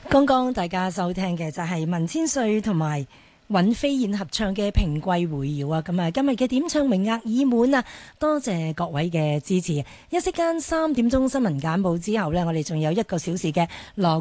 剛剛大家收聽嘅就係文千歲同埋尹飛燕合唱嘅《平貴會繞》啊！咁啊，今日嘅點唱名額已滿啊！多謝各位嘅支持。一息間3點鐘新聞簡報之後呢，我哋仲有1個小時嘅羅